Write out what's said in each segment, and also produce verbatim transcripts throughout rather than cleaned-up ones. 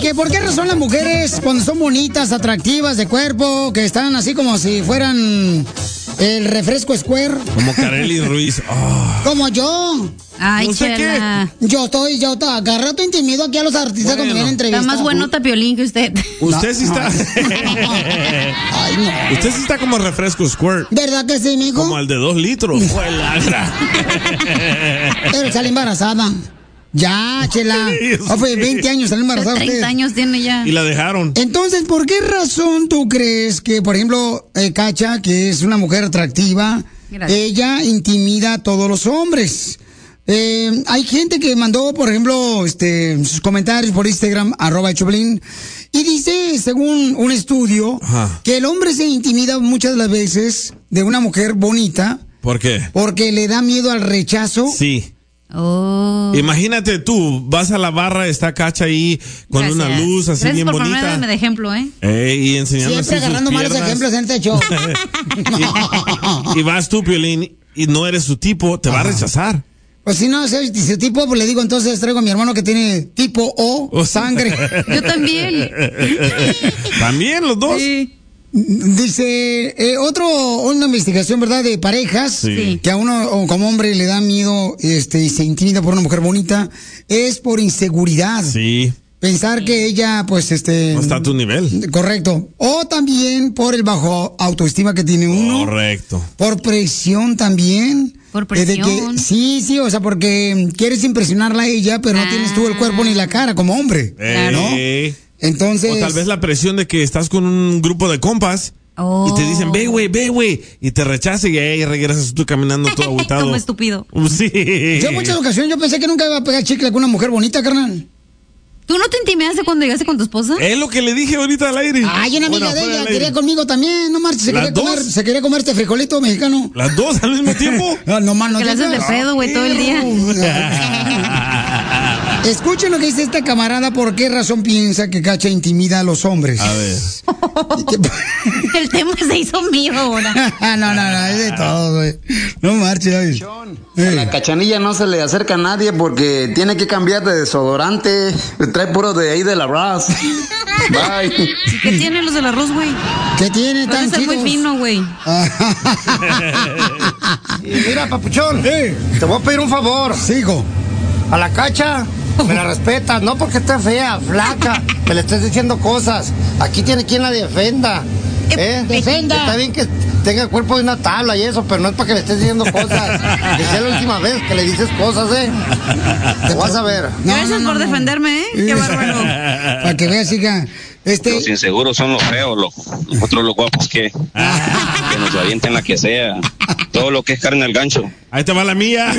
que por qué razón las mujeres, cuando son bonitas, atractivas de cuerpo, que están así como si fueran el refresco Square. Como Kareli Ruiz. Oh. Como yo. Ay, no sé Chela. Qué. Yo estoy, yo estoy, cada rato intimido aquí a los artistas bueno, cuando vienen entrevistas. Está más buenota Piolín que usted. Usted no, sí está. No. Ay, no. Usted sí está como refresco Squirt. ¿Verdad que sí, mijo? Como el de dos litros. Pero sale embarazada. Ya, Chela. Oh, fue veinte años salió embarazada. treinta usted. Años tiene ya. Y la dejaron. Entonces, ¿por qué razón tú crees que, por ejemplo, eh, Cacha, que es una mujer atractiva, Gracias. ella intimida a todos los hombres? Eh, hay gente que mandó, por ejemplo, este, sus comentarios por Instagram, arroba Choplin, y dice, según un estudio, Ajá. que el hombre se intimida muchas de las veces de una mujer bonita. ¿Por qué? Porque le da miedo al rechazo. Sí. Oh. Imagínate tú, vas a la barra, está Cacha ahí con Gracias. una luz así Gracias bien por bonita. ponerme de ejemplo, ¿eh? eh y enseñando Siempre así agarrando sus malos piernas. ejemplos en este show. y, y vas tú, Piolín, y no eres su tipo, te Ajá. va a rechazar. Pues si no soy su tipo, pues le digo, entonces traigo a mi hermano que tiene tipo O, o sangre. Yo también. ¿También los dos? Sí. Dice, eh, otro, una investigación, ¿verdad?, de parejas, sí. que a uno como hombre le da miedo este, y se intimida por una mujer bonita, es por inseguridad. Sí. Pensar que ella, pues, este... no está a tu nivel. Correcto. O también por el bajo autoestima que tiene uno. Correcto. Por presión también. Por presión. Eh, de que, sí, sí, o sea, porque quieres impresionarla a ella, pero ah. no tienes tú el cuerpo ni la cara como hombre. Eh. ¿No? Entonces... O tal vez la presión de que estás con un grupo de compas oh. y te dicen, ve, güey, ve, güey, y te rechazan y ahí regresas tú caminando todo agüitado. Como estúpido. Sí. Yo en muchas ocasiones yo pensé que nunca iba a pegar chicle con una mujer bonita, carnal. ¿Tú no te intimidaste cuando llegaste con tu esposa? Es lo que le dije ahorita al aire. Ay, una amiga bueno, de ella quería conmigo también, no marches, se quería dos? comer, se quería comer este frijolito mexicano. ¿Las dos al mismo tiempo? No, no más no. Que le haces de pedo, güey, todo el día. Escuchen lo que dice esta camarada, ¿por qué razón piensa que Cacha intimida a los hombres? A ver. El tema se hizo mío ahora. no, no, no, es de todo, güey. No marches, David. A la Cachanilla no se le acerca a nadie porque tiene que cambiar de desodorante. Trae puro de ahí de la Ross. Bye. ¿Qué tienen los del arroz, güey? ¿Qué tiene tan chidos? Muy fino, güey. Y mira, papuchón, sí. Te voy a pedir un favor. Sigo. A la Cacha me la respetas, no porque esté fea, flaca, me le estés diciendo cosas. Aquí tiene quien la defienda. ¿Eh? Defenda. Está bien que tenga el cuerpo de una tabla y eso, pero no es para que le estés diciendo cosas. Que sea la última vez que le dices cosas, ¿eh? Te vas a ver. No, Gracias no, no, por no. defenderme, ¿eh? Qué bárbaro. Para que veas, hija. Este... Los inseguros son los feos, los, nosotros los guapos que, que nos avienten la que sea. Todo lo que es carne al gancho. Ahí te va la mía.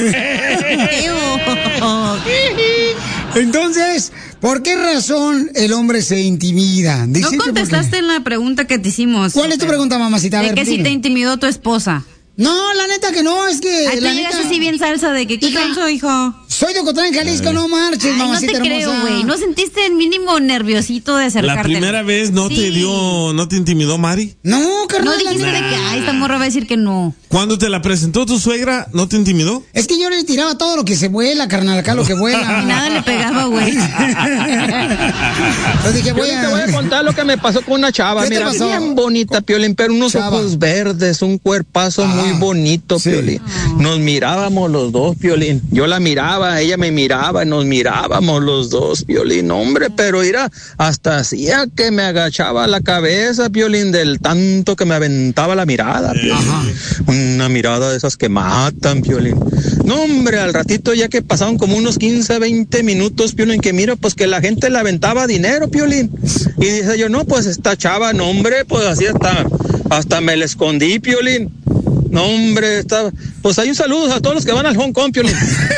Entonces, ¿por qué razón el hombre se intimida? Dice no contestaste en la pregunta que te hicimos. ¿Cuál es tu pregunta, mamacita? A de ver, que dime. Si te intimidó tu esposa. No, la neta que no, es que... Ahí la tú llegas neta... así bien salsa de que ¿qué canso, hijo? Soy de Ocotlán, Jalisco, no marches, Ay, mamacita no te hermosa. creo, güey. ¿No sentiste el mínimo nerviosito de acercarte? ¿La primera vez no sí. te dio, no te intimidó, Mari? No, carnal. No dijiste nah. de que, ay, esta morra va a decir que no. ¿Cuándo te la presentó tu suegra, no te intimidó? Es que yo le tiraba todo lo que se vuela, carnal, acá lo que vuela. Y nada le pegaba, güey. Entonces dije, voy a... Te voy a contar lo que me pasó con una chava. ¿Qué Mira, te pasó? Bien bonita, Piolín, pero unos chava. ojos verdes, un cuerpazo ah, muy bonito, sí. Piolín. Nos mirábamos los dos, Piolín. Yo la miraba, ella me miraba, nos mirábamos los dos, Piolín. Hombre, pero mira, hasta hacía que me agachaba la cabeza, Piolín, del tanto que me aventaba la mirada, Piolín. Ajá. Una mirada de esas que matan, Piolín. No, hombre, al ratito ya que pasaron como unos quince, veinte minutos, Piolín, que miro, pues que la gente le aventaba dinero, Piolín. Y dice yo, no, pues esta chava, no, hombre, pues así hasta, hasta me la escondí, Piolín. No, hombre, está... pues hay un saludo a todos los que van al Hong Kong, Piolín.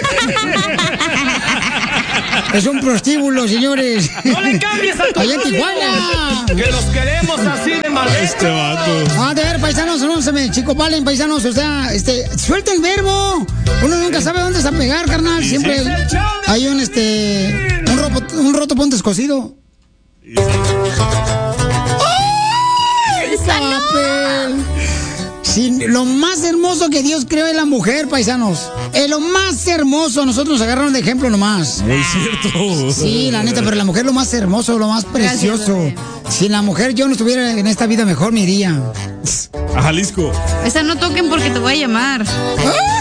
Es un prostíbulo, señores. ¡No le cambies a tu allá en Tijuana! ¡Que los queremos así de mal! Este vato. Ah, de ver, paisanos, no se me chico valen, paisanos, o sea, este, suelta el verbo. Uno nunca sabe dónde se va a pegar, carnal. Siempre sí. hay un, este, un, ropo, un roto ponte escocido. ¡Ay, papel! Si lo más hermoso que Dios creó es la mujer, paisanos. Es lo más hermoso. Nosotros nos agarraron de ejemplo nomás. Muy cierto. Sí, la neta, pero la mujer es lo más hermoso, lo más precioso. Gracias, si la mujer yo no estuviera en esta vida, mejor me iría a Jalisco. Esa no toquen porque te voy a llamar.